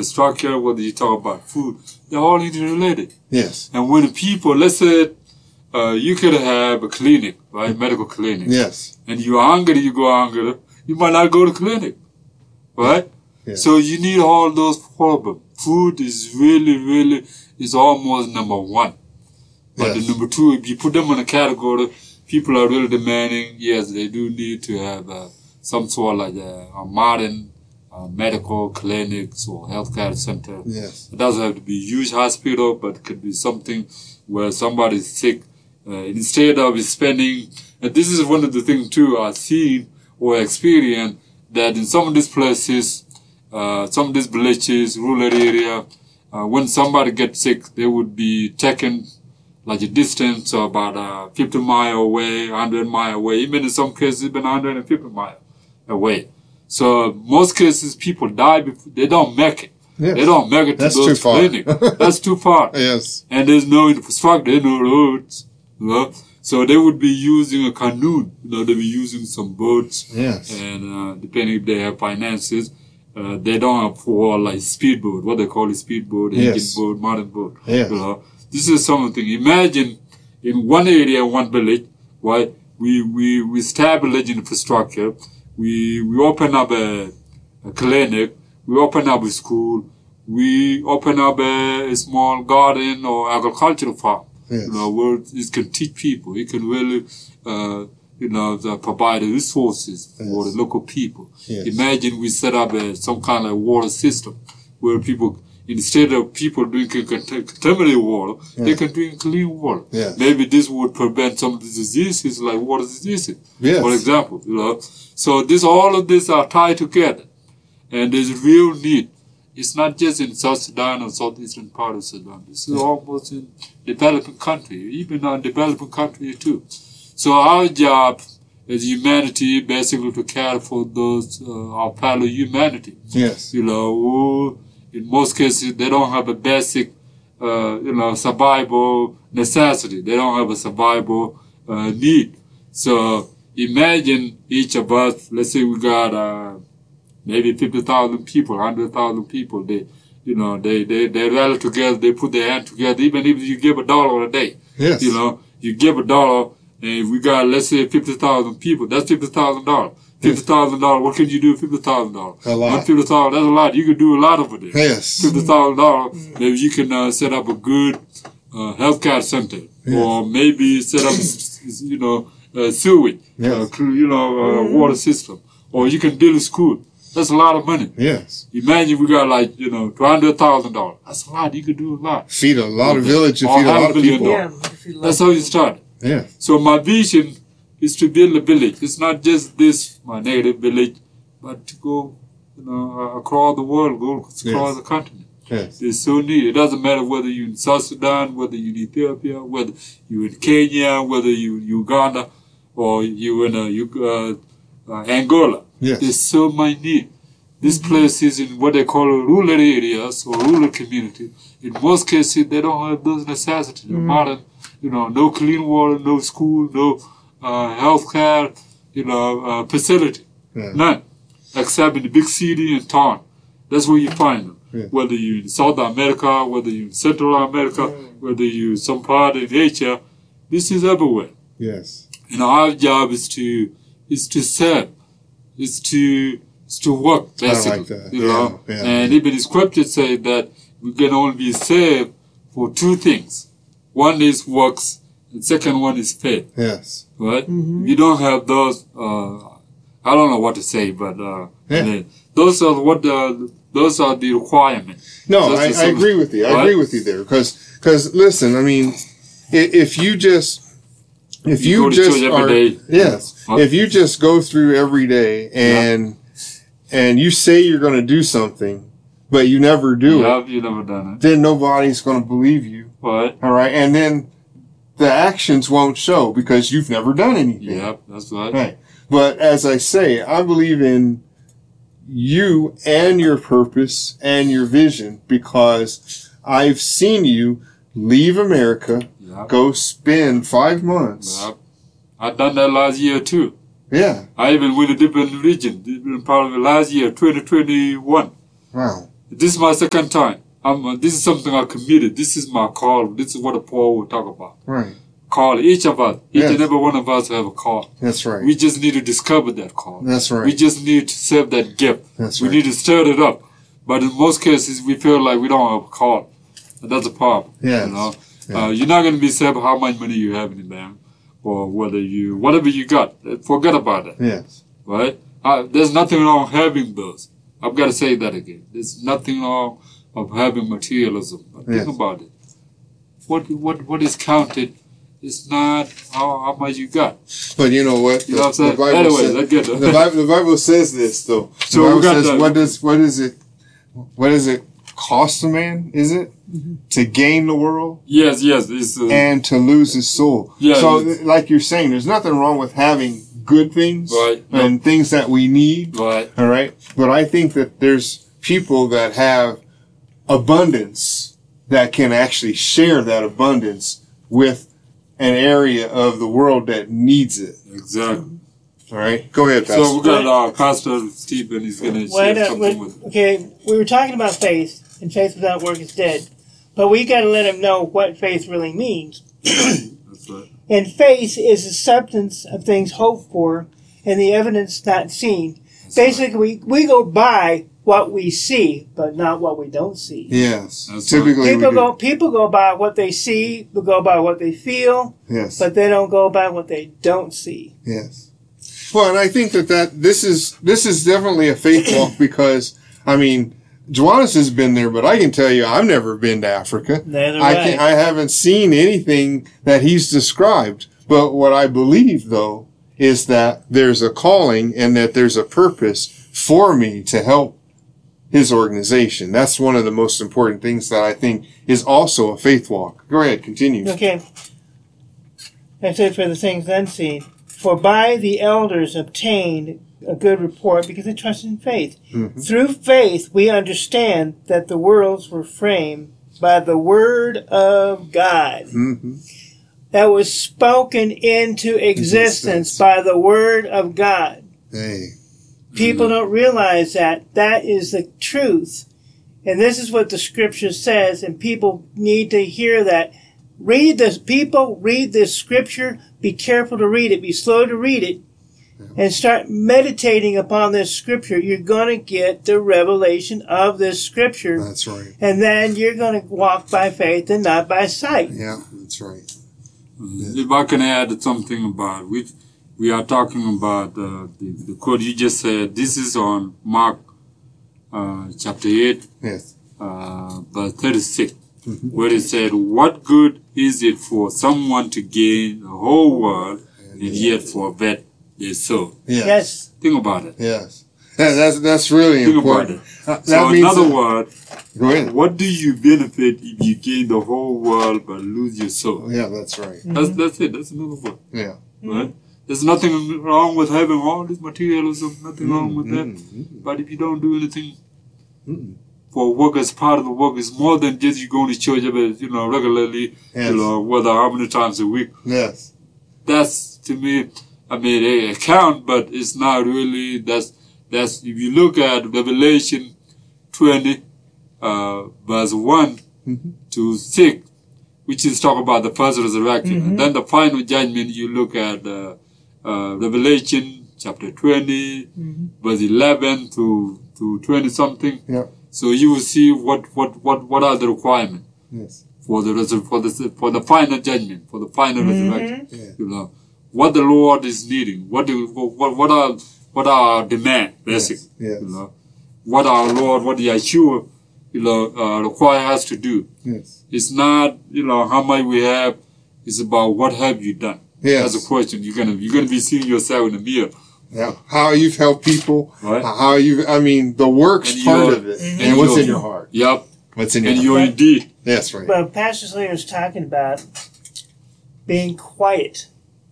infrastructure, whether you talk about food, they're all interrelated. Yes. And when people, let's say, you could have a clinic, right? Medical clinic. Yes. And you're hungry, you go hungry, you might not go to clinic, right? Yes. So you need all those problems. Food is really, is almost number one. But Yes. the number two, if you put them in a category, people are really demanding, yes, they do need to have some sort of like a modern medical clinics or healthcare center. Yes. It doesn't have to be a huge hospital, but it could be something where somebody's sick. Instead of spending, and this is one of the things too I've seen or experienced, that in some of these places, some of these villages, rural area, when somebody gets sick, they would be taken like a distance of about 50 miles away, 100 miles away, even in some cases even 150 miles away. So most cases people die before, they don't make it. Yes. They don't make it to That's those too far. clinics. That's too far. Yes. And there's no infrastructure, there's no roads. You know? So they would be using a canoe. You know, they'd be using some boats. Yes. And depending if they have finances, they don't afford like speedboat, what they call a speedboat, engine Yes. boat, modern boat. Yes. You know? This is something. Imagine in one area, one village, right? We establish infrastructure. We open up a clinic. We open up a school. We open up a small garden or agricultural farm. Yes. You know, where it can teach people. It can really, provide the resources for the local people. Yes. Imagine we set up some kind of water system where people, instead of people drinking contaminated water, they can drink clean water. Yes. Maybe this would prevent some of the diseases like water diseases, Yes. for example. You know, so all of this are tied together, and there's real need. It's not just in South Sudan or southeastern part of Sudan. This is almost in developing country, even in developing country too. So our job as humanity, basically to care for those our fellow humanity. Yes. You know, who in most cases they don't have a basic, survival necessity. They don't have a survival need. So imagine each of us. Let's say we got maybe 50,000 people, 100,000 people. They rally together. They put their hand together. Even if you give $1 a day, Yes. you know, you give $1, and if we got, let's say, 50,000 people, that's $50,000. $50,000. What can you do with $50,000? A lot. $50,000. That's a lot. You can do a lot over there. Yes. $50,000. Maybe you can set up a good healthcare center, or maybe set up, sewage, Yes. water system, or you can build a school. That's a lot of money. Yes. Imagine we got $200,000. That's a lot. You could do a lot. Feed a lot of villages, Or feed a half lot of billion people. dollars. That's how you start. Yeah. So my vision is to build a village. It's not just this, my native village, but to go, across the world, go across the continent. Yes. It's so neat. It doesn't matter whether you're in South Sudan, whether you're in Ethiopia, whether you're in Kenya, whether you're in Uganda, or you're in Angola. Yes. There's so much need. This place is in what they call rural areas or rural community. In most cases, they don't have those necessities. Modern, no clean water, no school, no healthcare, facility. Yeah. None. Except in the big city and town. That's where you find them. Yeah. Whether you're in South America, whether you're in Central America, whether you're some part in Asia, this is everywhere. Yes. Our job is to serve, is to work, basically. I like that. Yeah. And even the scripture say that we can only be saved for two things. One is works, and second one is faith. Yes. Right? If you don't have those, I don't know what to say, but those are the requirements. No, I agree with you. I agree with you there. Because listen, I mean, if you just if you just go through every day and you say you're going to do something, but you never do it, you've never done it. then nobody's going to believe you. Right. All right, and then the actions won't show because you've never done anything. Yep, that's right. Right. But as I say, I believe in you and your purpose and your vision because I've seen you leave America, go spend 5 months. Yep. I've done that last year too. Yeah. I even went to different region, different part of it last year, 2021. Wow. This is my second time. This is something I committed. This is my call. This is what Paul will talk about. Right. Call. Each of us, each Yes. and every one of us have a call. That's right. We just need to discover that call. That's right. We just need to serve that gift. That's We right. need to stir it up. But in most cases, we feel like we don't have a call. And that's a problem. Yes. You know? Yeah. You're not going to be saved how much money you have in the bank or whatever you got. Forget about it. Yes. Right? There's nothing wrong with having those. I've got to say that again. There's nothing wrong of having materialism. But Yes. think about it. What is counted is not how much you got. But you know what? You know what I'm saying? Bible Anyway, says, let's get the Bible says this though. The So Bible we got says, the- what does it cost a man? Is it to gain the world Yes. It's, and to lose his soul? Yeah, So, it's- like you're saying, there's nothing wrong with having good things Right. and things that we need. right. All right. But I think that there's people that have abundance that can actually share that abundance with an area of the world that needs it. Exactly. All right. Go ahead, Pastor. So we got Pastor Stephen. He's going to share something with. Okay, we were talking about faith, and faith without work is dead. But we got to let him know what faith really means. That's right. And faith is the substance of things hoped for and the evidence not seen. That's Basically, we go by what we see, but not what we don't see. Yes. That's Typically, we do. People go by what they see, they go by what they feel, Yes. but they don't go by what they don't see. Yes. Well, and I think that this is definitely a faith walk because, I mean, Joannis has been there, but I can tell you I've never been to Africa. Neither have I. I haven't seen anything that he's described. But what I believe, though, is that there's a calling and that there's a purpose for me to help his organization. That's one of the most important things that I think is also a faith walk. Go ahead, continue. Okay. I said for the things unseen. For by the elders obtained a good report because they trusted in faith. Mm-hmm. Through faith we understand that the worlds were framed by the word of God. Mm-hmm. That was spoken into existence by the word of God. Hey. People don't realize that. That is the truth. And this is what the scripture says, and people need to hear that. Read this, people, read this scripture. Be careful to read it. Be slow to read it. And start meditating upon this scripture. You're going to get the revelation of this scripture. That's right. And then you're going to walk by faith and not by sight. Yeah, that's right. If I can add something about which we are talking about the quote you just said. This is on Mark chapter 8, Yes. verse 36, where it said, "What good is it for someone to gain the whole world and yet forfeit their soul?" Yes. Think about it. Yes. That's really Think important. about it. That So in means other that- words, Go ahead. what do you benefit if you gain the whole world but lose your soul? Yeah, that's right. That's it. That's another word. Yeah. Right? There's nothing wrong with having all this materialism, nothing wrong with that. But if you don't do anything for work as part of the work, it's more than just you going to church regularly, Yes. whether how many times a week. Yes. That's, to me, I mean, it count, but it's not really, that's, if you look at Revelation 20, verse 1 to 6, which is talk about the first resurrection. And then the final judgment, you look at Revelation chapter 20, verse 11 to 20 something. Yeah. So you will see what are the requirements Yes. for the final judgment, for the final resurrection. Yeah. What the Lord is needing, what are our demand, basically. Yes. What our Lord, what Yeshua, require us to do. Yes. It's not, how much we have. It's about what have you done. Yes. That's a question. You're gonna be seeing yourself in the mirror. Yeah. How you've helped people. Right. How the work's And part your- of it. and And what's your- in your heart. Yep. What's in your And heart. your indeed. That's right. But Pastor Slater is talking about being quiet.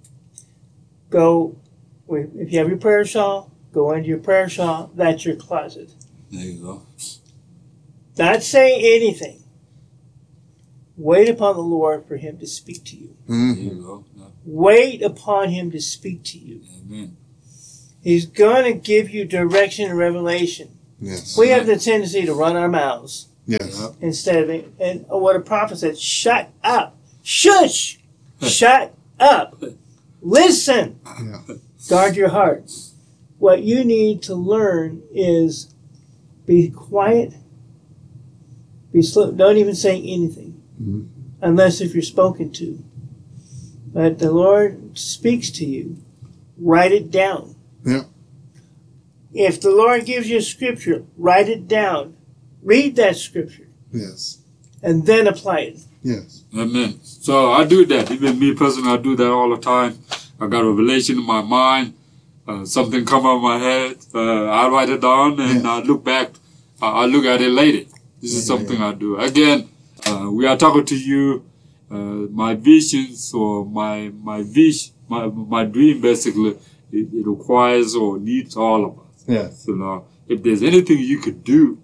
If you have your prayer shawl, go into your prayer shawl. That's your closet. There you go. Not saying anything. Wait upon the Lord for Him to speak to you. There you go. Yeah. Wait upon Him to speak to you. Amen. He's going to give you direction and revelation. Yes. We have the tendency to run our mouths Yes. instead of, and what a prophet said, shut up. Shush! Shut up. Listen. Yeah. Guard your heart. What you need to learn is be quiet, be slow. Don't even say anything unless if you're spoken to. But the Lord speaks to you. Write it down. Yeah. If the Lord gives you a scripture, write it down. Read that scripture. Yes. And then apply it. Yes. Amen. So I do that. Even me personally, I do that all the time. I got a revelation in my mind. Something come out of my head. I write it down and I look back. I look at it later. This is something I do. Again, we are talking to you. My visions or my dream basically, it requires or needs all of us. Yes. You know, if there's anything you could do,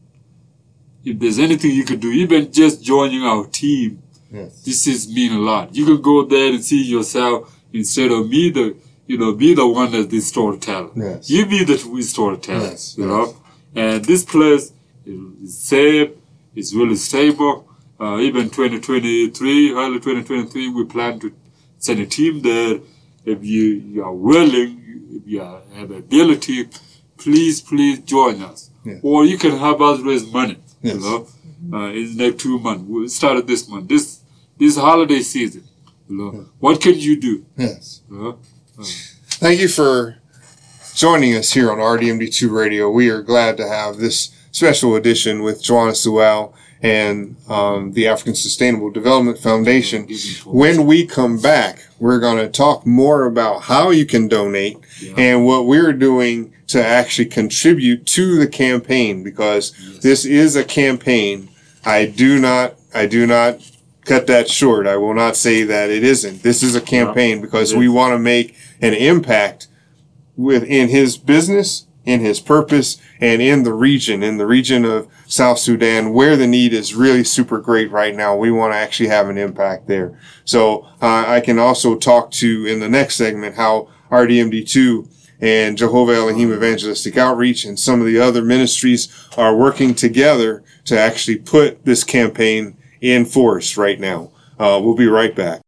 even just joining our team, this is mean a lot. You can go there and see yourself instead of me, be the one that's the storyteller. Yes. You be the storyteller. Yes. You know, and this place is safe. It's really stable. Even 2023, early 2023, we plan to send a team there. If you are willing, if you have ability, please join us. Yes. Or you can help us raise money. Yes. You know, in the next 2 months. We started this month. This holiday season. You know, what can you do? Yes. Thank you for joining us here on RDMD2 Radio. We are glad to have this special edition with Joanna Sewell and the African Sustainable Development Foundation. When we come back, we're going to talk more about how you can donate and what we're doing to actually contribute to the campaign, because this is a campaign. I do not cut that short. I will not say that it isn't. This is a campaign because we want to make an impact in his business, in his purpose, and in the region of South Sudan, where the need is really super great right now. We want to actually have an impact there. So I can also talk to, in the next segment, how RDMD2 and Jehovah Elohim Evangelistic Outreach and some of the other ministries are working together to actually put this campaign in force right now. We'll be right back.